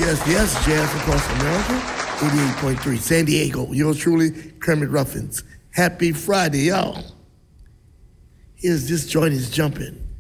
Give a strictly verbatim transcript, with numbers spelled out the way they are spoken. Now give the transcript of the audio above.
Yes, yes, Jazz Across America, eighty-eight point three, San Diego. Yours truly, Kermit Ruffins. Happy Friday, y'all. Here's This Joint Is Jumping.